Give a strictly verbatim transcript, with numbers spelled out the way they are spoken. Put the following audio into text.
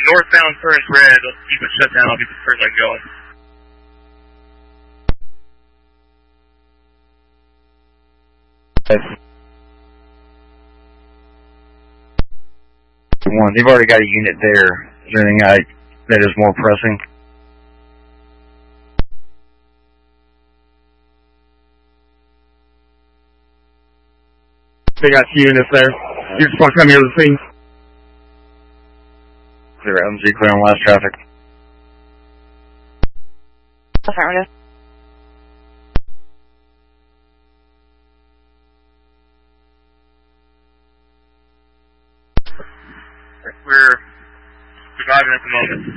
northbound turn's red. Let's keep it shut down. I'll get the turn lane going. One, they've already got a unit there. Is there anything I, that is more pressing? They got two units there. You just want to come here to the scene. Clear M Z, clear on last traffic. Affirmative. We're surviving at the moment.